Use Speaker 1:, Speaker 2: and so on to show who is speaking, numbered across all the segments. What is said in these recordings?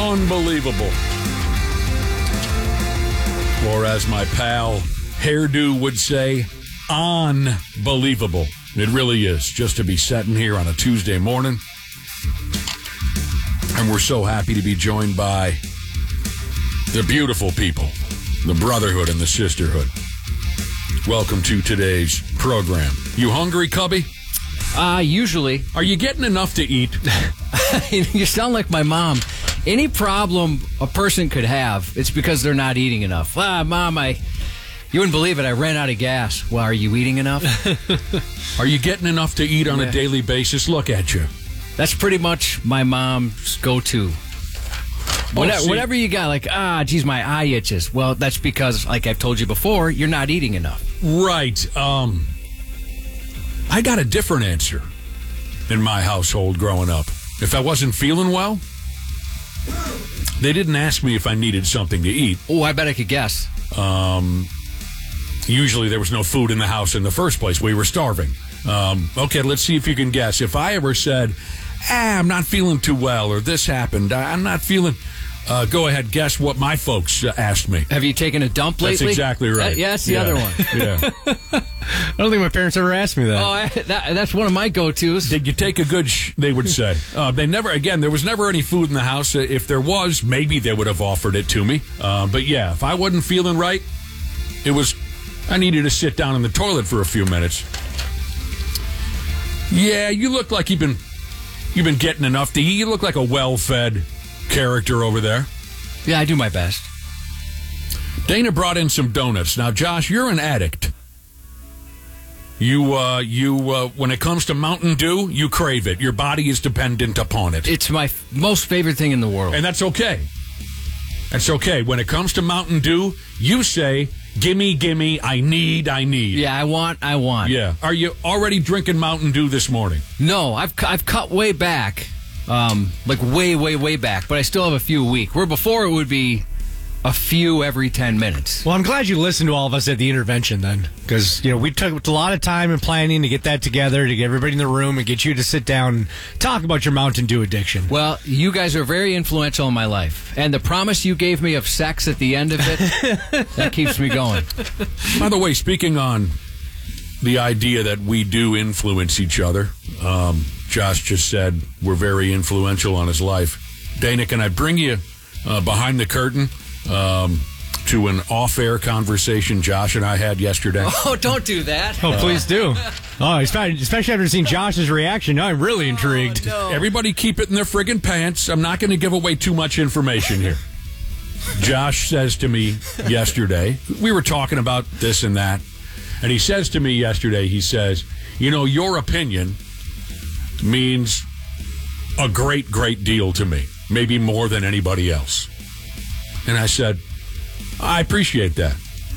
Speaker 1: Unbelievable. Or as my pal Hairdo would say, unbelievable. It really is, just to be sitting here on a Tuesday morning. And we're so happy to be joined by the beautiful people, the brotherhood and the sisterhood. Welcome to today's program. You hungry, Cubby?
Speaker 2: Usually.
Speaker 1: Are you getting enough to eat?
Speaker 2: You sound like my mom. Any problem a person could have, it's because they're not eating enough. Mom, you wouldn't believe it. I ran out of gas. Well, are you eating enough?
Speaker 1: Are you getting enough to eat on a daily basis? Look at you.
Speaker 2: That's pretty much my mom's go-to. Whatever you got, like, geez, my eye itches. Well, that's because, like I've told you before, you're not eating enough.
Speaker 1: Right. I got a different answer in my household growing up. If I wasn't feeling well, they didn't ask me if I needed something to eat.
Speaker 2: Oh, I bet I could guess.
Speaker 1: Usually there was no food in the house in the first place. We were starving. Okay, let's see if you can guess. If I ever said, I'm not feeling too well, or this happened, I'm not feeling... go ahead, guess what my folks asked me.
Speaker 2: Have you taken a dump lately?
Speaker 1: That's exactly right.
Speaker 2: That's the other one.
Speaker 1: Yeah.
Speaker 3: I don't think my parents ever asked me that.
Speaker 2: Oh, that's one of my go-tos.
Speaker 1: Did you take a good they would say. They never, again, there was never any food in the house. If there was, maybe they would have offered it to me. But yeah, if I wasn't feeling right, I needed to sit down in the toilet for a few minutes. Yeah, you look like you've been getting enough to eat. You look like a well-fed character over there.
Speaker 2: Yeah, I do my best.
Speaker 1: Dana brought in some donuts. Now, Josh, you're an addict. You when it comes to Mountain Dew, you crave it. Your body is dependent upon it.
Speaker 2: It's my most favorite thing in the world.
Speaker 1: And that's okay. That's okay. When it comes to Mountain Dew, you say, gimme, I need.
Speaker 2: Yeah, I want.
Speaker 1: Yeah. Are you already drinking Mountain Dew this morning?
Speaker 2: No, I've cut way back. Like way back, but I still have a few a week. Where before it would be a few every 10 minutes.
Speaker 3: Well, I'm glad you listened to all of us at the intervention then, because we took a lot of time and planning to get that together, to get everybody in the room and get you to sit down and talk about your Mountain Dew addiction.
Speaker 2: Well, you guys are very influential in my life, and the promise you gave me of sex at the end of it, that keeps me going.
Speaker 1: By the way, speaking on the idea that we do influence each other, Josh just said we're very influential on his life. Dana, can I bring you behind the curtain to an off-air conversation Josh and I had yesterday?
Speaker 2: Oh, don't do that.
Speaker 3: Oh, please do. Oh, especially after seeing Josh's reaction. Now I'm really intrigued.
Speaker 2: No.
Speaker 1: Everybody keep it in their friggin' pants. I'm not going to give away too much information here. Josh says to me yesterday, we were talking about this and that, and he says to me yesterday, he says, your opinion means a great deal to me, maybe more than anybody else. And I said, I appreciate that.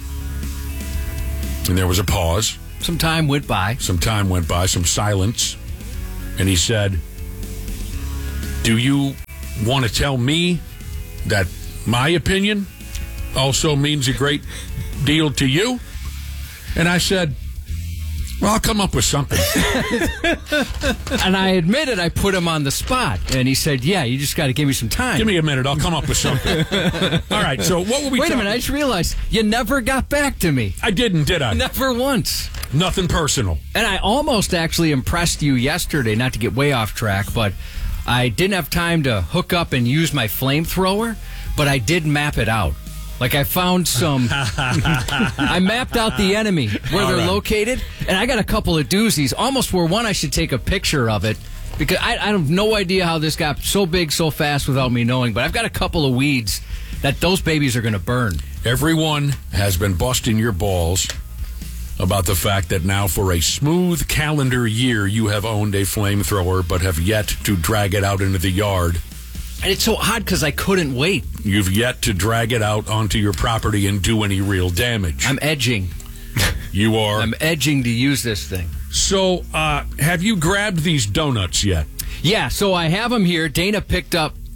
Speaker 1: And there was a pause.
Speaker 2: Some time went by, some
Speaker 1: silence. And he said, do you want to tell me that my opinion also means a great deal to you? And I said, well, I'll come up with something.
Speaker 2: And I admitted I put him on the spot. And he said, yeah, you just got to give me some time.
Speaker 1: Give me a minute. I'll come up with something. All right, so what were we
Speaker 2: Wait a minute, I just realized you never got back to me.
Speaker 1: I didn't, did I?
Speaker 2: Never once.
Speaker 1: Nothing personal.
Speaker 2: And I almost actually impressed you yesterday, not to get way off track, but I didn't have time to hook up and use my flamethrower, but I did map it out. Like, I found some... I mapped out the enemy, where they're located, and I got a couple of doozies, almost where one I should take a picture of it, because I have no idea how this got so big so fast without me knowing, but I've got a couple of weeds that those babies are going to burn.
Speaker 1: Everyone has been busting your balls about the fact that now for a smooth calendar year you have owned a flamethrower but have yet to drag it out into the yard.
Speaker 2: And it's so odd because I couldn't wait.
Speaker 1: You've yet to drag it out onto your property and do any real damage.
Speaker 2: I'm edging.
Speaker 1: You are?
Speaker 2: I'm edging to use this thing.
Speaker 1: So, have you grabbed these donuts yet?
Speaker 2: Yeah, so I have them here. Dana picked up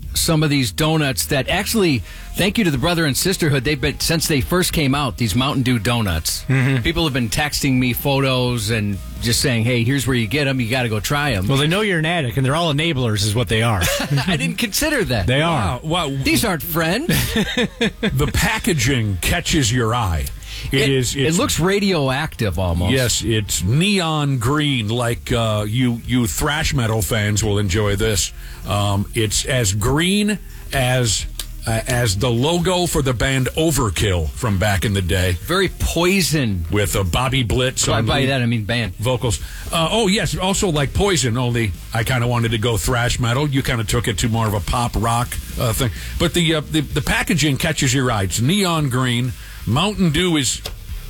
Speaker 2: some of these donuts that actually, thank you to the Brother and Sisterhood, they've been, since they first came out, these Mountain Dew donuts. People have been texting me photos and just saying, hey, here's where you get them. You got to go try them.
Speaker 3: Well, they know you're an addict, and they're all enablers is what they are.
Speaker 2: I didn't consider that.
Speaker 3: They are.
Speaker 1: Wow.
Speaker 2: These aren't friends.
Speaker 1: The packaging catches your eye.
Speaker 2: It looks radioactive almost.
Speaker 1: Yes, it's neon green, like you thrash metal fans will enjoy this. It's as green as the logo for the band Overkill from back in the day.
Speaker 2: Very Poison.
Speaker 1: With Bobby Blitz
Speaker 2: So
Speaker 1: on
Speaker 2: by
Speaker 1: lead
Speaker 2: that I mean band.
Speaker 1: vocals. Oh, yes, also like Poison, only I kind of wanted to go thrash metal. You kind of took it to more of a pop rock thing. But the packaging catches your eye. It's neon green. Mountain Dew is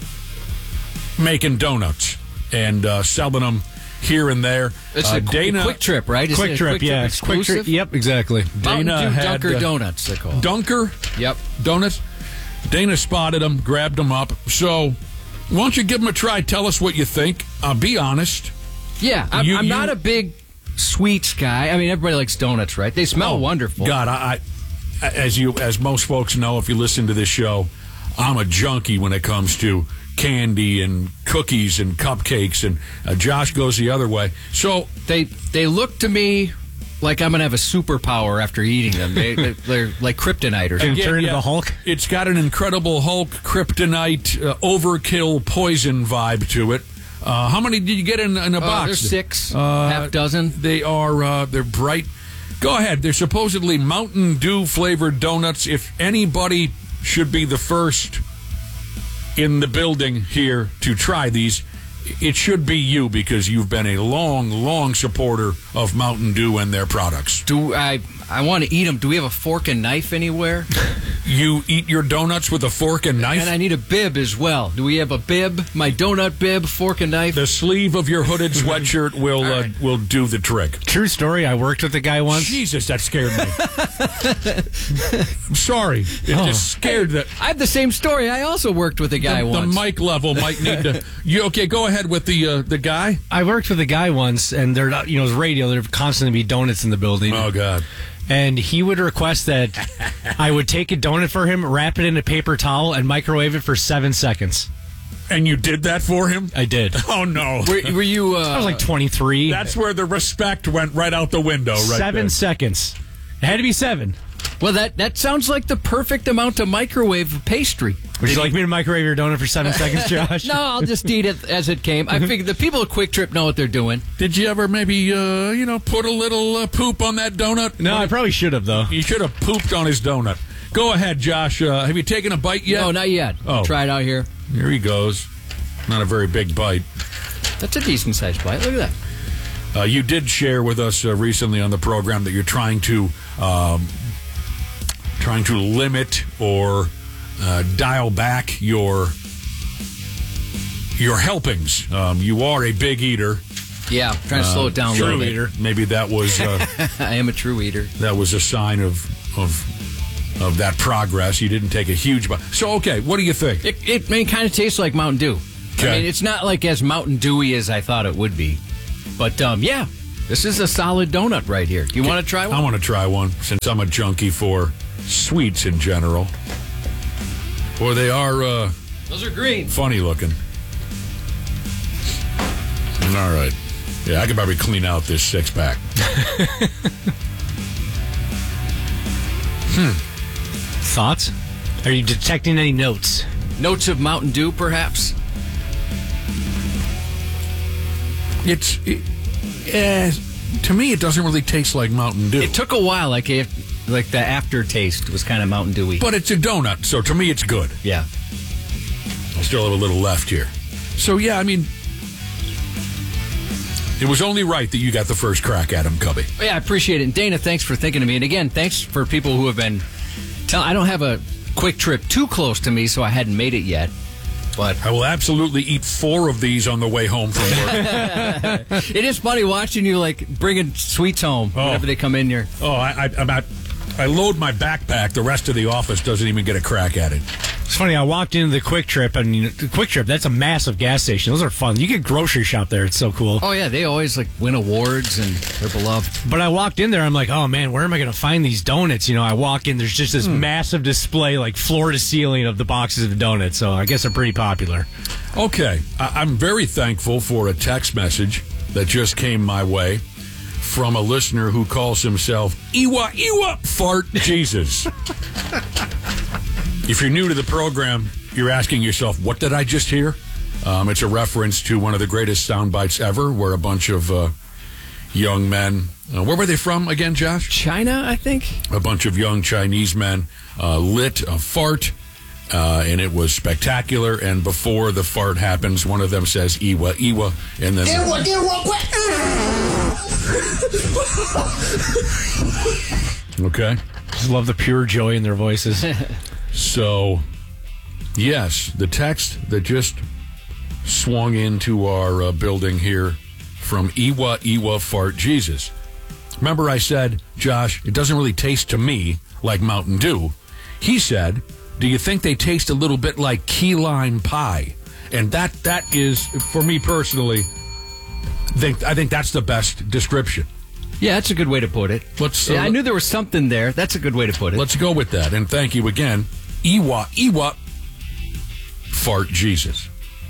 Speaker 1: making donuts and selling them here and there.
Speaker 2: It's a Quick Trip, right?
Speaker 3: Quick Trip, yeah. Quick Trip, yep, exactly.
Speaker 2: Mountain
Speaker 1: Dana
Speaker 2: Dew
Speaker 1: had,
Speaker 2: Dunker Donuts, they're called.
Speaker 1: Dunker?
Speaker 2: Yep.
Speaker 1: Donuts? Dana spotted them, grabbed them up. So, why don't you give them a try? Tell us what you think. Be honest.
Speaker 2: Yeah, I'm not a big sweets guy. I mean, everybody likes donuts, right? They smell wonderful.
Speaker 1: God, as most folks know, if you listen to this show, I'm a junkie when it comes to candy and cookies and cupcakes, and Josh goes the other way. So
Speaker 2: they look to me like I'm going to have a superpower after eating them. They're like kryptonite or something.
Speaker 3: Turn into the Hulk?
Speaker 1: It's got an Incredible Hulk, kryptonite, overkill, poison vibe to it. How many did you get in a box?
Speaker 2: There's 6, half dozen.
Speaker 1: They are they're bright. Go ahead. They're supposedly Mountain Dew flavored donuts. If anybody should be the first in the building here to try these, it should be you, because you've been a long supporter of Mountain Dew and their products.
Speaker 2: I want to eat them. Do we have a fork and knife anywhere?
Speaker 1: You eat your donuts with a fork and knife?
Speaker 2: And I need a bib as well. Do we have a bib? My donut bib, fork and knife?
Speaker 1: The sleeve of your hooded sweatshirt will do the trick.
Speaker 3: True story. I worked with a guy once.
Speaker 1: Jesus, that scared me. I'm sorry. It just scared that.
Speaker 2: I have the same story. I also worked with a guy once.
Speaker 1: The mic level might need to. You okay? Go ahead with the guy.
Speaker 3: I worked with a guy once, and there, it was radio. There'd constantly be donuts in the building.
Speaker 1: Oh God.
Speaker 3: And he would request that I would take a donut for him, wrap it in a paper towel, and microwave it for 7 seconds.
Speaker 1: And you did that for him?
Speaker 3: I did.
Speaker 1: Oh, no.
Speaker 2: Were you...
Speaker 3: I was like 23.
Speaker 1: That's where the respect went right out the window, right
Speaker 3: 7
Speaker 1: there.
Speaker 3: seconds. It had to be 7.
Speaker 2: Well, that sounds like the perfect amount to microwave pastry.
Speaker 3: Would you like me to microwave your donut for 7 seconds, Josh?
Speaker 2: No, I'll just eat it as it came. I figure the people at Quick Trip know what they're doing.
Speaker 1: Did you ever maybe, put a little poop on that donut?
Speaker 3: No, I probably should have, though.
Speaker 1: You should have pooped on his donut. Go ahead, Josh. Have you taken a bite yet?
Speaker 2: No, not yet.
Speaker 1: Oh.
Speaker 2: Try it out here.
Speaker 1: Here he goes. Not a very big bite.
Speaker 2: That's a decent-sized bite. Look at that.
Speaker 1: You did share with us recently on the program that you're trying to limit or dial back your helpings. You are a big eater.
Speaker 2: Yeah, trying to slow it down a little bit.
Speaker 1: Eater. Maybe that was
Speaker 2: I am a true eater.
Speaker 1: That was a sign of that progress. You didn't take a huge bite. So okay, what do you think?
Speaker 2: It kind of tastes like Mountain Dew.
Speaker 1: Okay.
Speaker 2: I mean, it's not like as Mountain Dewy as I thought it would be. But yeah, this is a solid donut right here. Do you want to try one?
Speaker 1: I want to try one, since I'm a junkie for sweets in general. Boy, they are
Speaker 2: those are green.
Speaker 1: Funny looking. All right. Yeah, I could probably clean out this 6-pack.
Speaker 3: Thoughts? Are you detecting any notes?
Speaker 2: Notes of Mountain Dew, perhaps?
Speaker 1: To me, it doesn't really taste like Mountain Dew.
Speaker 2: It took a while, like the aftertaste was kind of Mountain Dewy.
Speaker 1: But it's a donut, so to me, it's good.
Speaker 2: Yeah.
Speaker 1: I still have a little left here. So, yeah, I mean, it was only right that you got the first crack at him, Cubby.
Speaker 2: Yeah, I appreciate it. And Dana, thanks for thinking of me. And again, thanks for people who have been I don't have a Quick Trip too close to me, so I hadn't made it yet. But
Speaker 1: I will absolutely eat 4 of these on the way home from work.
Speaker 2: It is funny watching you, like, bringing sweets home whenever they come in here.
Speaker 1: Oh, I load my backpack, the rest of the office doesn't even get a crack at it.
Speaker 3: It's funny, I walked into the Quick Trip, and the Quick Trip, that's a massive gas station. Those are fun. You get grocery shop there. It's so cool.
Speaker 2: Oh, yeah, they always win awards, and they're beloved.
Speaker 3: But I walked in there, I'm like, oh, man, where am I going to find these donuts? I walk in, there's just this massive display, floor to ceiling of the boxes of donuts, so I guess they're pretty popular.
Speaker 1: Okay, I'm very thankful for a text message that just came my way from a listener who calls himself Ewa Fart Jesus. If you're new to the program, you're asking yourself, what did I just hear? It's a reference to one of the greatest sound bites ever, where a bunch of young men, where were they from again, Josh?
Speaker 2: China, I think.
Speaker 1: A bunch of young Chinese men lit a fart, and it was spectacular. And before the fart happens, one of them says, Ewa, and then... Okay.
Speaker 3: Just love the pure joy in their voices.
Speaker 1: So, yes, the text that just swung into our building here from Ewa Fart Jesus. Remember I said, Josh, it doesn't really taste to me like Mountain Dew. He said, do you think they taste a little bit like key lime pie? And that is, for me personally, I think that's the best description.
Speaker 2: Yeah, that's a good way to put it. I knew there was something there. That's a good way to put it.
Speaker 1: Let's go with that. And thank you again, Ewa Fart Jesus.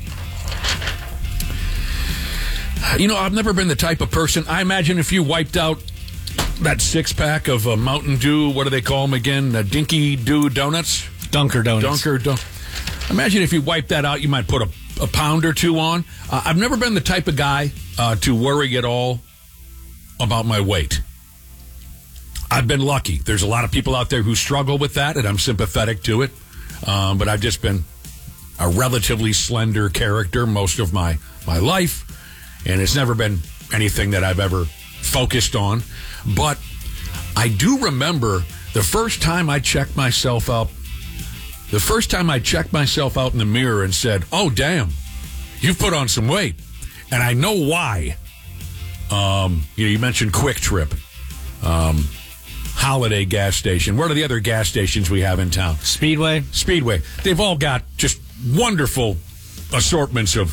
Speaker 1: I've never been the type of person. I imagine if you wiped out that six-pack of Mountain Dew, what do they call them again? Dinky Dew donuts?
Speaker 3: Dunker donuts.
Speaker 1: Imagine if you wiped that out, you might put a pound or two on. I've never been the type of guy to worry at all about my weight. I've been lucky. There's a lot of people out there who struggle with that, and I'm sympathetic to it. But I've just been a relatively slender character most of my life, and it's never been anything that I've ever focused on. But I do remember the first time I checked myself out in the mirror and said, oh, damn, you've put on some weight. And I know why. You mentioned Quick Trip, Holiday gas station. What are the other gas stations we have in town?
Speaker 3: Speedway.
Speaker 1: They've all got just wonderful assortments of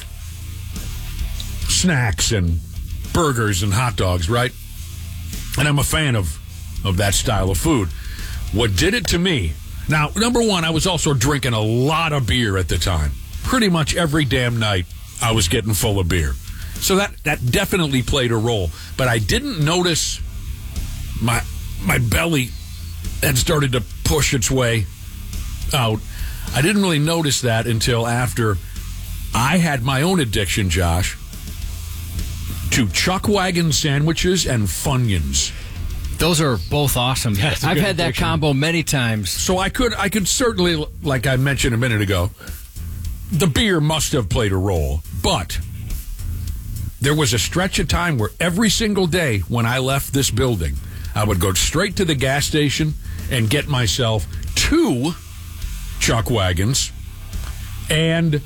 Speaker 1: snacks and burgers and hot dogs, right? And I'm a fan of that style of food. What did it to me? Now, number one, I was also drinking a lot of beer at the time. Pretty much every damn night I was getting full of beer. So that definitely played a role. But I didn't notice my belly had started to push its way out. I didn't really notice that until after I had my own addiction, Josh, to Chuck Wagon sandwiches and Funyuns.
Speaker 2: Those are both awesome.
Speaker 3: Yeah,
Speaker 2: I've had that combo many times.
Speaker 1: So I could certainly, like I mentioned a minute ago, the beer must have played a role. But there was a stretch of time where every single day when I left this building, I would go straight to the gas station and get myself 2 Chuck Wagons and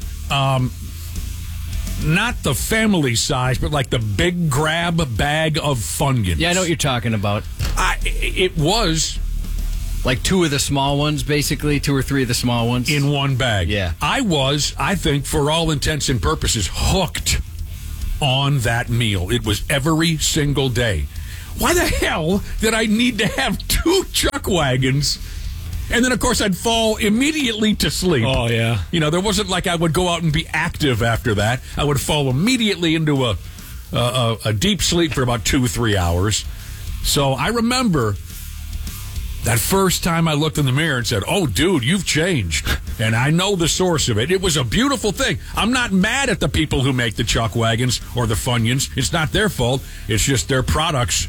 Speaker 1: not the family size, but like the big grab bag of Funyuns.
Speaker 2: Yeah, I know what you're talking about.
Speaker 1: It was
Speaker 2: like 2 of the small ones, basically, 2 or 3 of the small ones.
Speaker 1: In one bag.
Speaker 2: Yeah.
Speaker 1: I was, I think, for all intents and purposes, hooked on that meal. It was every single day. Why the hell did I need to have 2 Chuck Wagons? And then, of course, I'd fall immediately to sleep.
Speaker 3: Oh, yeah.
Speaker 1: There wasn't like I would go out and be active after that. I would fall immediately into a deep sleep for about 2-3 hours. So I remember that first time I looked in the mirror and said, oh, dude, you've changed. And I know the source of it. It was a beautiful thing. I'm not mad at the people who make the Chuck Wagons or the Funyuns. It's not their fault. It's just their products.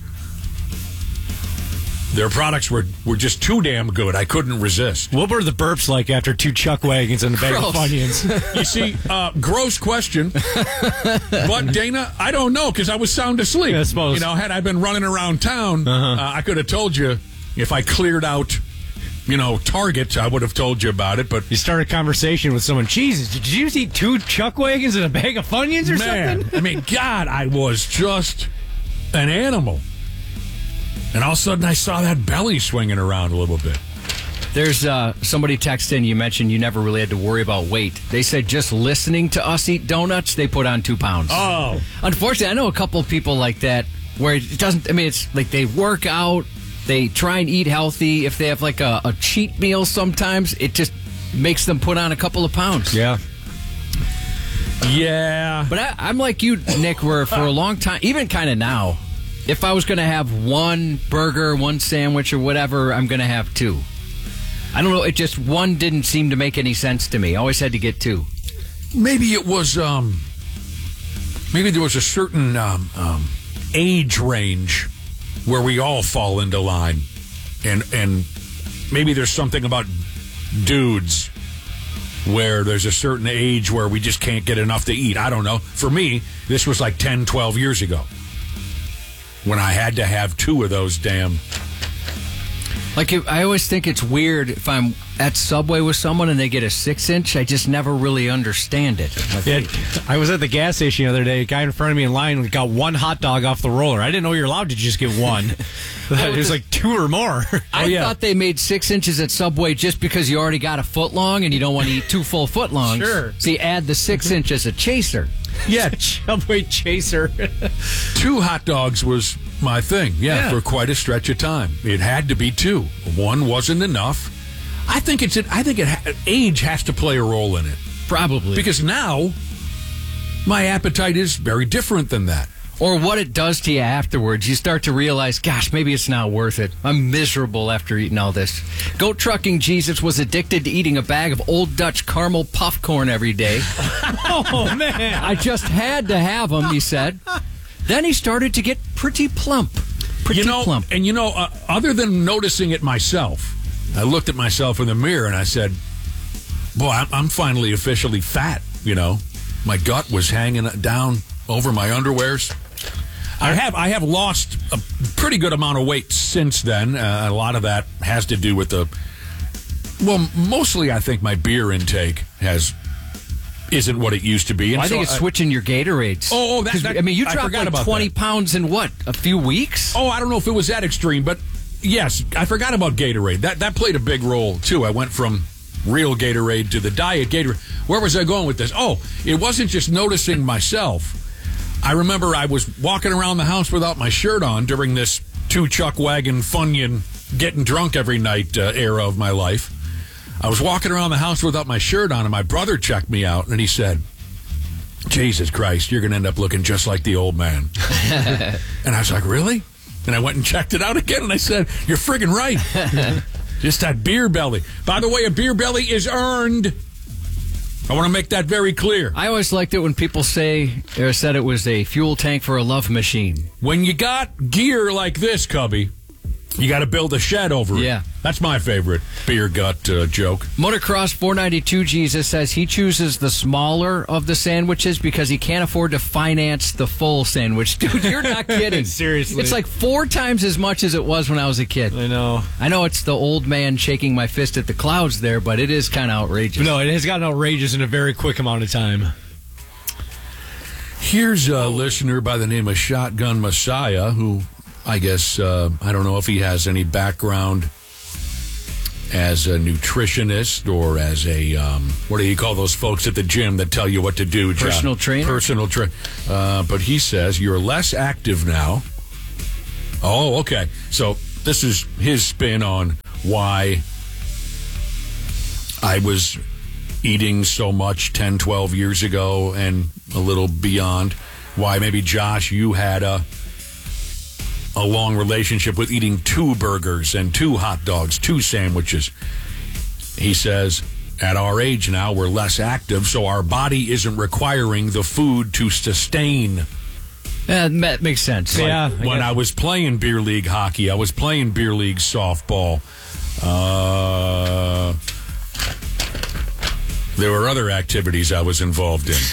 Speaker 1: Their products were just too damn good. I couldn't resist.
Speaker 3: What were the burps like after 2 Chuck Wagons and a bag of Funyuns?
Speaker 1: You see, gross question. But, Dana, I don't know because I was sound asleep.
Speaker 3: Yeah, I suppose.
Speaker 1: Had I been running around town, I could have told you if I cleared out, Target, I would have told you about it. But
Speaker 3: you start a conversation with someone, Jesus, did you eat 2 Chuck Wagons and a bag of Funyuns or something?
Speaker 1: I mean, God, I was just an animal. And all of a sudden, I saw that belly swinging around a little bit.
Speaker 2: There's somebody texted in, you mentioned you never really had to worry about weight. They said just listening to us eat donuts, they put on 2 pounds.
Speaker 1: Oh.
Speaker 2: Unfortunately, I know a couple of people like that where it doesn't, I mean, it's like they work out, they try and eat healthy. If they have like a cheat meal sometimes, it just makes them put on a couple of pounds.
Speaker 3: Yeah.
Speaker 1: Yeah.
Speaker 2: But I'm like you, Nick, where for a long time, even kind of now, if I was going to have one burger, one sandwich, or whatever, I'm going to have 2. I don't know. It just one didn't seem to make any sense to me. I always had to get 2.
Speaker 1: Maybe it was, maybe there was a certain age range where we all fall into line. And maybe there's something about dudes where there's a certain age where we just can't get enough to eat. I don't know. For me, this was like 10, 12 years ago when I had to have 2 of those damn...
Speaker 2: Like, I always think it's weird if I'm at Subway with someone and they get a 6-inch. I just never really understand it.
Speaker 3: Yeah, I was at the gas station the other day. A guy in front of me in line got 1 hot dog off the roller. I didn't know you're allowed to just get 1. It was like 2 or more.
Speaker 2: I thought they made 6 inches at Subway just because you already got a foot long and you don't want to eat 2 full foot longs.
Speaker 3: Sure.
Speaker 2: So you add the 6 inch as a chaser.
Speaker 1: Yeah,
Speaker 3: Subway chaser.
Speaker 1: 2 hot dogs was my thing. Yeah, for quite a stretch of time. It had to be 2. 1 wasn't enough. I think age has to play a role in it.
Speaker 2: Probably.
Speaker 1: Because now my appetite is very different than that.
Speaker 2: Or what it does to you afterwards. You start to realize, gosh, maybe it's not worth it. I'm miserable after eating all this. Goat Trucking Jesus was addicted to eating a bag of Old Dutch caramel puff corn every day.
Speaker 3: Oh, man.
Speaker 2: I just had to have them, he said. Then he started to get pretty plump. Plump.
Speaker 1: And other than noticing it myself, I looked at myself in the mirror and I said, boy, I'm finally officially fat, My gut was hanging down over my underwears. I have lost a pretty good amount of weight since then. A lot of that has to do with mostly I think my beer intake isn't what it used to be.
Speaker 2: And I think it's switching your Gatorades.
Speaker 1: Oh,
Speaker 2: you dropped like 20 pounds in what, a few weeks?
Speaker 1: Oh, I don't know if it was that extreme, but yes, I forgot about Gatorade. That played a big role, too. I went from real Gatorade to the diet Gatorade. Where was I going with this? Oh, it wasn't just noticing myself. I remember I was walking around the house without my shirt on during this 2 Chuck Wagon Funyun getting drunk every night era of my life. I was walking around the house without my shirt on, and my brother checked me out, and he said, Jesus Christ, you're going to end up looking just like the old man. And I was like, really? And I went and checked it out again, and I said, you're friggin' right. Just that beer belly. By the way, a beer belly is earned. I want to make that very clear.
Speaker 2: I always liked it when people said it was a fuel tank for a love machine.
Speaker 1: When you got gear like this, Cubby, you got to build a shed over it.
Speaker 2: Yeah.
Speaker 1: That's my favorite beer gut joke.
Speaker 2: Motocross 492 Jesus says he chooses the smaller of the sandwiches because he can't afford to finance the full sandwich. Dude, you're not kidding.
Speaker 3: Seriously.
Speaker 2: It's like 4 times as much as it was when I was a kid.
Speaker 3: I know
Speaker 2: it's the old man shaking my fist at the clouds there, but it is kind of outrageous.
Speaker 3: No, it has gotten outrageous in a very quick amount of time.
Speaker 1: Here's a listener by the name of Shotgun Messiah who, I guess, I don't know if he has any background as a nutritionist or as a, what do you call those folks at the gym that tell you what to do, John?
Speaker 2: Personal trainer?
Speaker 1: Personal trainer. But he says you're less active now. Oh, okay. So this is his spin on why I was eating so much 10, 12 years ago and a little beyond. Why maybe, Josh, you had a long relationship with eating 2 burgers and 2 hot dogs, 2 sandwiches. He says, at our age now, we're less active, so our body isn't requiring the food to sustain.
Speaker 2: That makes sense.
Speaker 1: Like when I was playing beer league hockey, I was playing beer league softball. There were other activities I was involved in.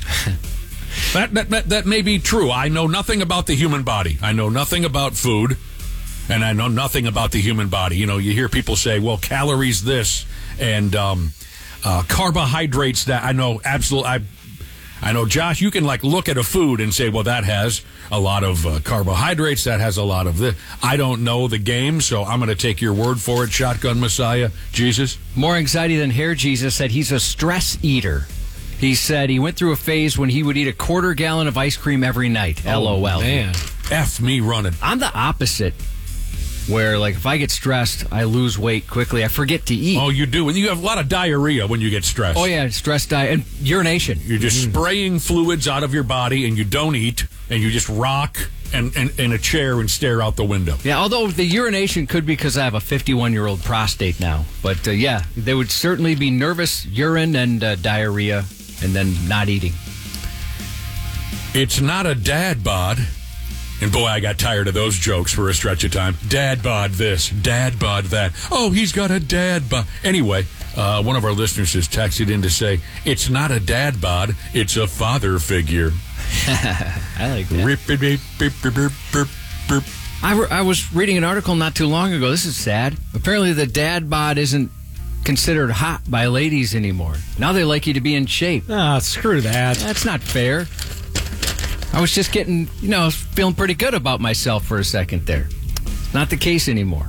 Speaker 1: That may be true. I know nothing about the human body. I know nothing about food, and I know nothing about the human body. You hear people say, well, calories this, and carbohydrates that. I know absolutely. I know, Josh, you can look at a food and say, well, that has a lot of carbohydrates, that has a lot of this. I don't know the game, so I'm going to take your word for it, Shotgun Messiah. Jesus?
Speaker 2: More anxiety than hair, Jesus said he's a stress eater. He said he went through a phase when he would eat a quarter gallon of ice cream every night. LOL.
Speaker 3: Man.
Speaker 1: F me running.
Speaker 2: I'm the opposite, where if I get stressed, I lose weight quickly. I forget to eat.
Speaker 1: Oh, you do. And you have a lot of diarrhea when you get stressed.
Speaker 2: Oh, yeah, stress diet and urination.
Speaker 1: You're just spraying fluids out of your body, and you don't eat, and you just rock in a chair and stare out the window.
Speaker 2: Yeah, although the urination could be because I have a 51-year-old prostate now. But, there would certainly be nervous urine and diarrhea and then not eating.
Speaker 1: It's not a dad bod. And boy, I got tired of those jokes for a stretch of time. Dad bod this, dad bod that. Oh, he's got a dad bod. Anyway, one of our listeners has texted in to say, it's not a dad bod, it's a father figure.
Speaker 2: I like that. I was reading an article not too long ago. This is sad. Apparently the dad bod isn't considered hot by ladies anymore. Now they like you to be in shape.
Speaker 3: Ah, screw that.
Speaker 2: That's not fair. I was just getting, feeling pretty good about myself for a second there. Not the case anymore.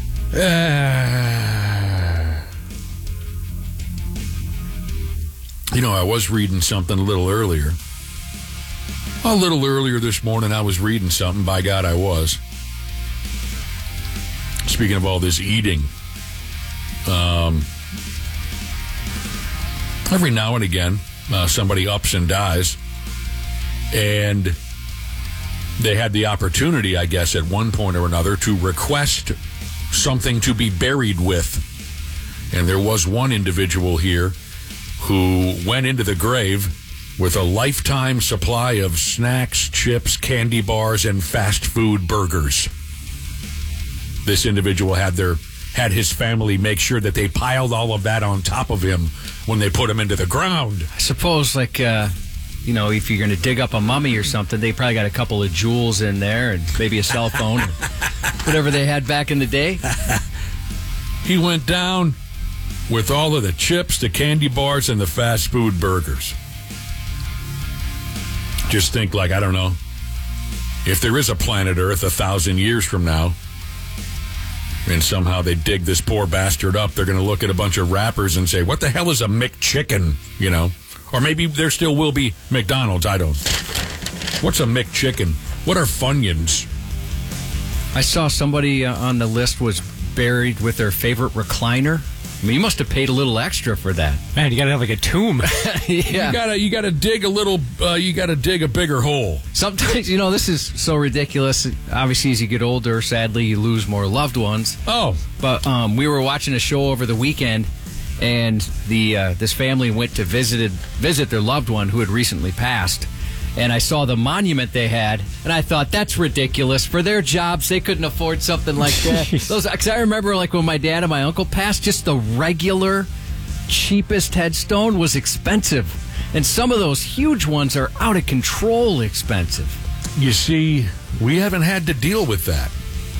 Speaker 1: I was reading something a little earlier. A little earlier this morning, I was reading something. By God, I was. Speaking of all this eating, every now and again, somebody ups and dies. And they had the opportunity, I guess, at one point or another to request something to be buried with. And there was one individual here who went into the grave with a lifetime supply of snacks, chips, candy bars, and fast food burgers. This individual had his family make sure that they piled all of that on top of him when they put him into the ground.
Speaker 2: I suppose, if you're going to dig up a mummy or something, they probably got a couple of jewels in there and maybe a cell phone, or whatever they had back in the day.
Speaker 1: He went down with all of the chips, the candy bars, and the fast food burgers. Just think, I don't know, if there is a planet Earth 1,000 years from now, and somehow they dig this poor bastard up, they're going to look at a bunch of rappers and say, what the hell is a McChicken, Or maybe there still will be McDonald's. I don't. What's a McChicken? What are Funyuns?
Speaker 2: I saw somebody on the list was buried with their favorite recliner. I mean, you must have paid a little extra for that.
Speaker 3: Man, you got to have a tomb.
Speaker 2: Yeah.
Speaker 1: You gotta dig a little. You gotta dig a bigger hole.
Speaker 2: Sometimes, this is so ridiculous. Obviously, as you get older, sadly, you lose more loved ones.
Speaker 1: Oh,
Speaker 2: but we were watching a show over the weekend. And this family went to visit their loved one who had recently passed. And I saw the monument they had, and I thought, that's ridiculous. For their jobs, they couldn't afford something like that. Because I remember, when my dad and my uncle passed, just the regular, cheapest headstone was expensive. And some of those huge ones are out of control expensive.
Speaker 1: You see, we haven't had to deal with that.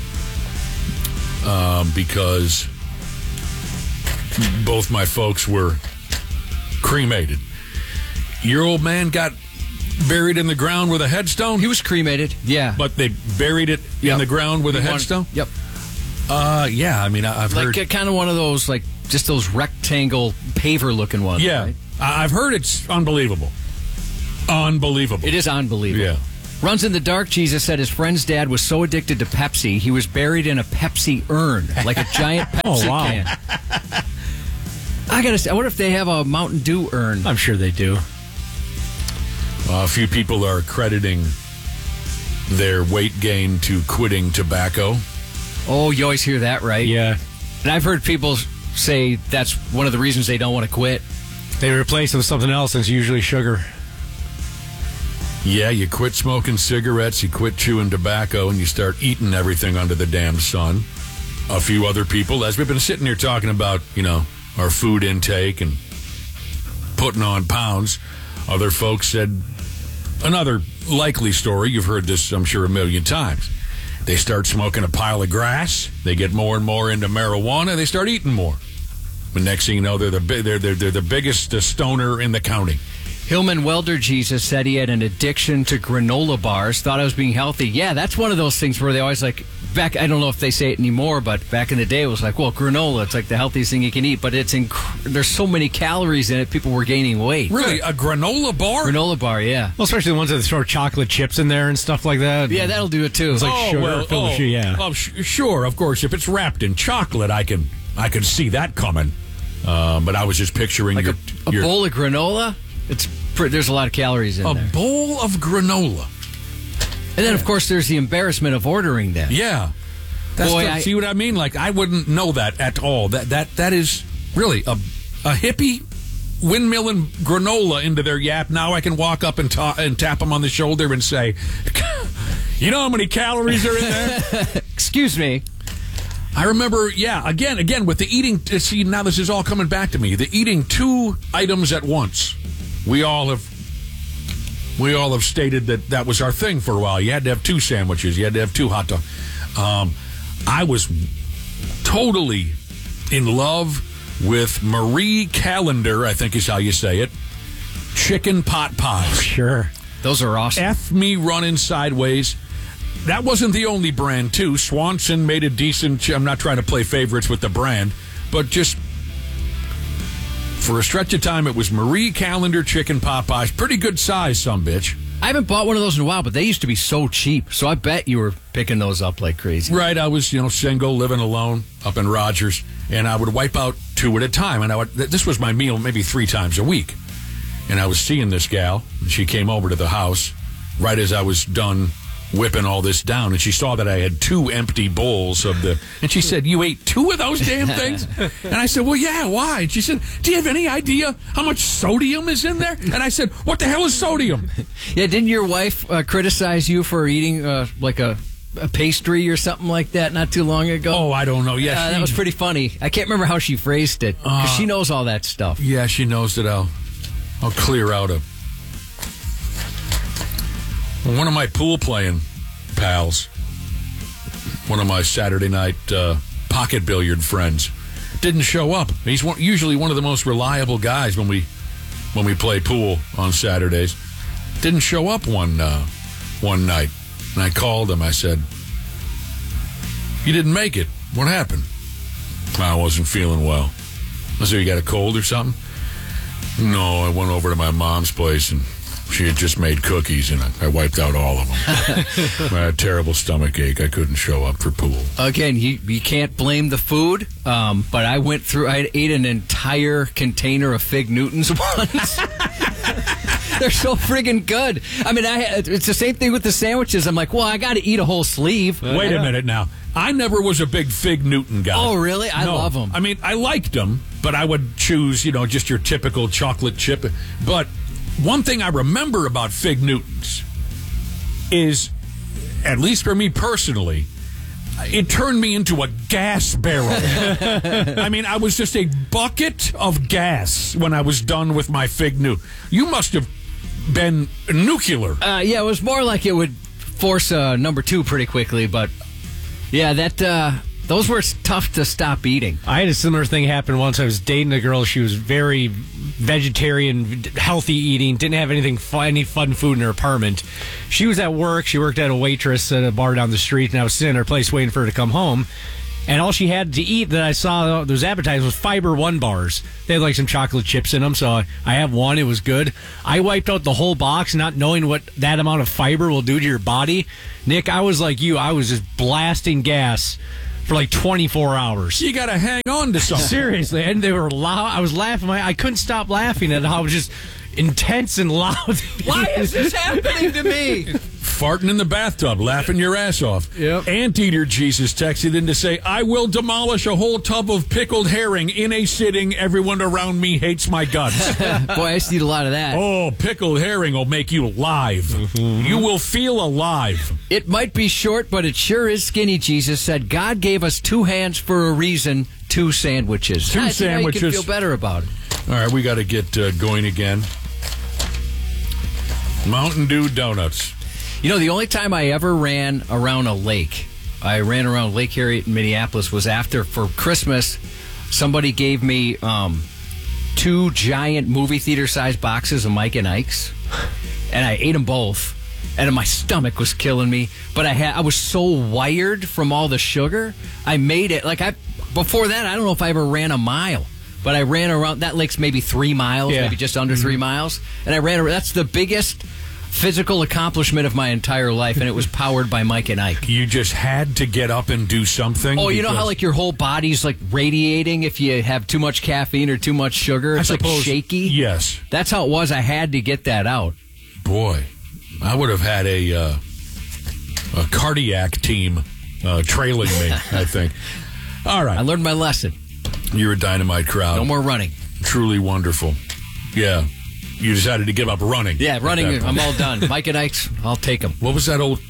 Speaker 1: Because both my folks were cremated. Your old man got buried in the ground with a headstone?
Speaker 2: He was cremated, yeah.
Speaker 1: But they buried it in the ground with a headstone?
Speaker 2: Yep.
Speaker 1: Yeah, I mean, I've heard...
Speaker 2: kind of one of those, just those rectangle paver-looking ones.
Speaker 1: Yeah.
Speaker 2: Right?
Speaker 1: I've heard it's unbelievable. Unbelievable.
Speaker 2: It is unbelievable.
Speaker 1: Yeah.
Speaker 2: Runs in the Dark, Jesus said his friend's dad was so addicted to Pepsi, he was buried in a Pepsi urn, like a giant Pepsi can. I gotta say, I wonder if they have a Mountain Dew urn.
Speaker 3: I'm sure they do.
Speaker 1: A few people are crediting their weight gain to quitting tobacco.
Speaker 2: Oh, you always hear that, right?
Speaker 3: Yeah.
Speaker 2: And I've heard people say that's one of the reasons they don't want to quit.
Speaker 3: They replace it with something else, and it's usually sugar.
Speaker 1: Yeah, you quit smoking cigarettes, you quit chewing tobacco, and you start eating everything under the damn sun. A few other people, as we've been sitting here talking about, our food intake and putting on pounds, other folks said another likely story. You've heard this, I'm sure, a million times. They start smoking a pile of grass. They get more and more into marijuana. They start eating more. The next thing you know, they're the biggest stoner in the county.
Speaker 2: Hillman Welder Jesus said he had an addiction to granola bars, thought I was being healthy. Yeah, that's one of those things where they always like, back, I don't know if they say it anymore, but back in the day it was like, well, granola, it's like the healthiest thing you can eat, but it's there's so many calories in it, people were gaining weight.
Speaker 1: Really? A granola bar?
Speaker 2: Granola bar, yeah.
Speaker 3: Well, especially the ones that throw chocolate chips in there and stuff like that.
Speaker 2: Yeah, that'll do it too.
Speaker 3: It's like sugar filled with sugar, yeah.
Speaker 1: Oh, sure, of course. If it's wrapped in chocolate, I can see that coming. But I was just picturing
Speaker 2: like a bowl of granola. There's a lot of calories in there.
Speaker 1: A bowl of granola.
Speaker 2: And then, of course, there's the embarrassment of ordering that.
Speaker 1: Yeah. See what I mean? Like, I wouldn't know that at all. That is really a hippie windmilling granola into their yap. Now I can walk up and tap them on the shoulder and say, you know how many calories are in there?
Speaker 2: Excuse me.
Speaker 1: I remember, again, with the eating, see, now this is all coming back to me. The eating 2 items at once. We all have stated that was our thing for a while. You had to have 2 sandwiches. You had to have 2 hot dogs. I was totally in love with Marie Callender, I think is how you say it, chicken pot pies.
Speaker 3: Sure.
Speaker 2: Those are awesome.
Speaker 1: F me running sideways. That wasn't the only brand, too. Swanson made a decent... I'm not trying to play favorites with the brand, but just... For a stretch of time, it was Marie Callender chicken pot pies. Pretty good size, some bitch.
Speaker 2: I haven't bought one of those in a while, but they used to be so cheap. So I bet you were picking those up like crazy.
Speaker 1: Right. I was, single, living alone up in Rogers, and I would wipe out 2 at a time. And this was my meal maybe 3 times a week. And I was seeing this gal, and she came over to the house right as I was done whipping all this down, and she saw that I had 2 empty bowls of the, and she said, "You ate 2 of those damn things?" And I said, "Well, yeah, why?" And she said, "Do you have any idea how much sodium is in there?" And I said, "What the hell is sodium?"
Speaker 2: Yeah, didn't your wife criticize you for eating like a pastry or something like that not too long ago?
Speaker 1: Oh, I don't know. Yeah,
Speaker 2: that was pretty funny. I can't remember how she phrased it, because she knows all that stuff.
Speaker 1: Yeah, she knows that I'll clear out one of my pool playing pals, one of my Saturday night pocket billiard friends, didn't show up. He's usually one of the most reliable guys when we play pool on Saturdays. Didn't show up one night, and I called him. I said, "You didn't make it. What happened?" "I wasn't feeling well." I said, "You got a cold or something?" "No, I went over to my mom's place and she had just made cookies, and I wiped out all of them." I had a terrible stomach ache. I couldn't show up for pool.
Speaker 2: Again, you can't blame the food, but I ate an entire container of Fig Newtons once. They're so friggin' good. I mean, it's the same thing with the sandwiches. I'm like, well, I got to eat a whole sleeve.
Speaker 1: Wait a minute now. I never was a big Fig Newton guy.
Speaker 2: Oh, really? I love them.
Speaker 1: I mean, I liked them, but I would choose, just your typical chocolate chip. But one thing I remember about Fig Newtons is, at least for me personally, it turned me into a gas barrel. I mean, I was just a bucket of gas when I was done with my Fig Newton. You must have been nuclear.
Speaker 2: Yeah, it was more like it would force number 2 pretty quickly, but yeah, those were tough to stop eating.
Speaker 3: I had a similar thing happen once. I was dating a girl. She was very vegetarian, healthy eating, didn't have any fun food in her apartment. She was at work. She worked at a waitress at a bar down the street, and I was sitting in her place waiting for her to come home. And all she had to eat that I saw those advertised was Fiber One bars. They had like some chocolate chips in them, so I have one. It was good. I wiped out the whole box, not knowing what that amount of fiber will do to your body. Nick, I was like you. I was just blasting gas for like 24 hours.
Speaker 1: You got to hang on to something.
Speaker 3: Seriously. And they were loud. I was laughing. I couldn't stop laughing at how it was just intense and loud.
Speaker 2: Why is this happening to me?
Speaker 1: Farting in the bathtub, laughing your ass off.
Speaker 3: Yep.
Speaker 1: Anteater Jesus texted in to say, "I will demolish a whole tub of pickled herring in a sitting. Everyone around me hates my guts."
Speaker 2: Boy, I used to eat a lot of that.
Speaker 1: Oh, pickled herring will make you live. Mm-hmm. You will feel alive.
Speaker 2: It might be short, but it sure is skinny. Jesus said, "God gave us 2 hands for a reason, 2 sandwiches."
Speaker 1: Two
Speaker 2: sandwiches.
Speaker 1: sandwiches.
Speaker 2: You can feel better about it.
Speaker 1: All right, we got to get going again. Mountain Dew Donuts.
Speaker 2: The only time I ever ran around a lake, I ran around Lake Harriet in Minneapolis, was after, for Christmas, somebody gave me 2 giant movie theater-sized boxes of Mike and Ike's, and I ate them both, and my stomach was killing me. But I was so wired from all the sugar. I made it before that. I don't know if I ever ran a mile, but I ran around. That lake's maybe 3 miles, maybe just under 3 miles, and I ran. That's the biggest physical accomplishment of my entire life, and it was powered by Mike and Ike.
Speaker 1: You just had to get up and do something?
Speaker 2: Oh, you know how your whole body's radiating if you have too much caffeine or too much sugar? It's shaky?
Speaker 1: Yes.
Speaker 2: That's how it was. I had to get that out.
Speaker 1: Boy, I would have had a cardiac team trailing me, I think. All right.
Speaker 2: I learned my lesson.
Speaker 1: You're a dynamite crowd.
Speaker 2: No more running.
Speaker 1: Truly wonderful. Yeah. You decided to give up running.
Speaker 2: Yeah, running. I'm all done. Mike and Ike's, I'll take them.
Speaker 1: What was that old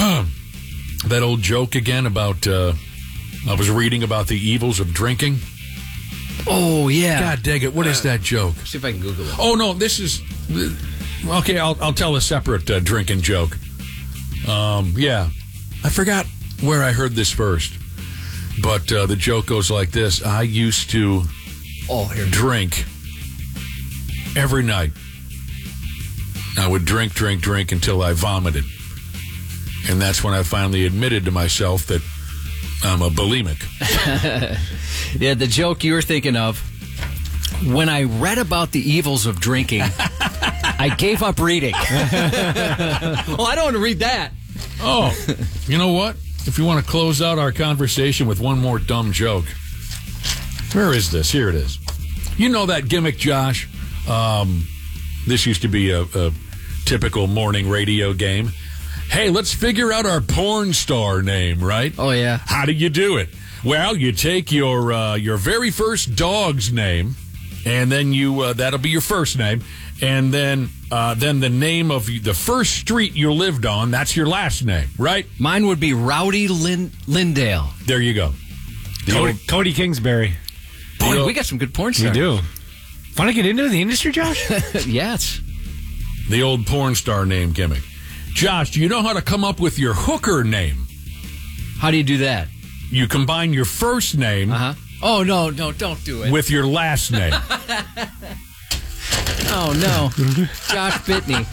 Speaker 1: joke again about? I was reading about the evils of drinking.
Speaker 2: Oh yeah.
Speaker 1: God dang it! What is that joke?
Speaker 2: See if I can Google it.
Speaker 1: Oh no, this is okay. I'll tell a separate drinking joke. Yeah, I forgot where I heard this first, but the joke goes like this: I used to drink every night. I would drink until I vomited. And that's when I finally admitted to myself that I'm a bulimic.
Speaker 2: Yeah, the joke you were thinking of, when I read about the evils of drinking, I gave up reading. Well, I don't want to read that.
Speaker 1: Oh, you know what? If you want to close out our conversation with one more dumb joke, where is this? Here it is. You know that gimmick, Josh? This used to be a typical morning radio game. Hey, let's figure out our porn star name, right?
Speaker 2: Oh, yeah.
Speaker 1: How do you do it? Well, you take your very first dog's name, and then that'll be your first name, and then the name of the first street you lived on, that's your last name, right?
Speaker 2: Mine would be Rowdy Lindale.
Speaker 1: There you go.
Speaker 3: Cody Kingsbury.
Speaker 2: Boy, we got some good porn stars.
Speaker 3: We do. Want to get into the industry, Josh?
Speaker 2: Yes.
Speaker 1: The old porn star name gimmick. Josh, do you know how to come up with your hooker name?
Speaker 2: How do you do that?
Speaker 1: You combine your first name
Speaker 2: Oh, no, don't do it.
Speaker 1: with your last name.
Speaker 2: Oh, no. Josh bit me.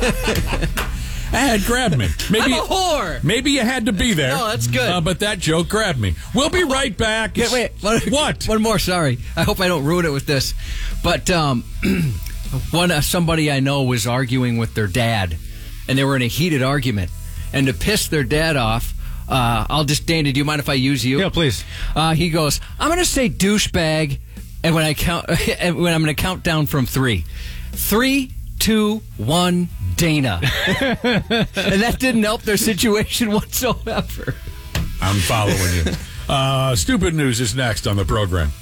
Speaker 1: It grabbed me. Maybe,
Speaker 2: I'm a whore.
Speaker 1: Maybe you had to be there.
Speaker 2: No, that's good.
Speaker 1: But that joke grabbed me. We'll be right back.
Speaker 2: Wait.
Speaker 1: What?
Speaker 2: One more, sorry. I hope I don't ruin it with this. But somebody I know was arguing with their dad, and they were in a heated argument. And to piss their dad off, Danny, do you mind if I use you?
Speaker 3: Yeah, please.
Speaker 2: He goes, I'm going to say douchebag, and when I'm going to count down from 3. 3, 2, 1, Dana. And that didn't help their situation whatsoever.
Speaker 1: I'm following you. Stupid news is next on the program.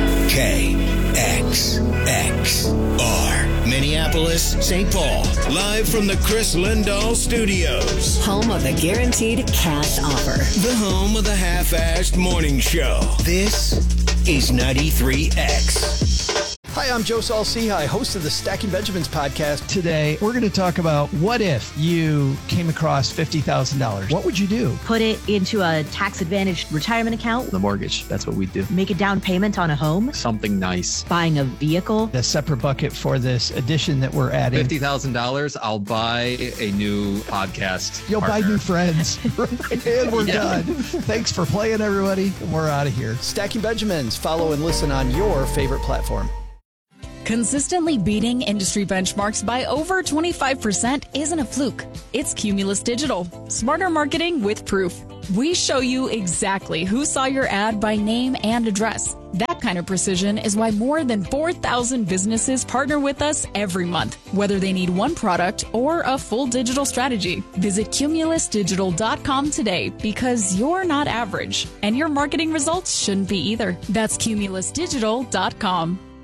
Speaker 4: KXXR, Minneapolis, St. Paul. Live from the Chris Lindahl Studios.
Speaker 5: Home of the guaranteed cash offer.
Speaker 4: The home of the half-assed morning show. This is 93X.
Speaker 6: Hi, I'm Joe Saul-Sehy, host of the Stacking Benjamins podcast. Today, we're going to talk about what if you came across $50,000. What would you do?
Speaker 7: Put it into a tax-advantaged retirement account.
Speaker 8: The mortgage, that's what we do.
Speaker 7: Make a down payment on a home.
Speaker 8: Something nice.
Speaker 7: Buying a vehicle.
Speaker 6: A separate bucket for this addition that we're adding.
Speaker 8: $50,000, I'll buy a new podcast.
Speaker 6: You'll
Speaker 8: partner.
Speaker 6: buy new friends. And we're done. Thanks for playing, everybody. We're out of here. Stacking Benjamins. Follow and listen on your favorite platform.
Speaker 9: Consistently beating industry benchmarks by over 25% isn't a fluke. It's Cumulus Digital. Smarter marketing with proof. We show you exactly who saw your ad by name and address. That kind of precision is why more than 4,000 businesses partner with us every month, whether they need one product or a full digital strategy. Visit cumulusdigital.com today because you're not average and your marketing results shouldn't be either. That's cumulusdigital.com.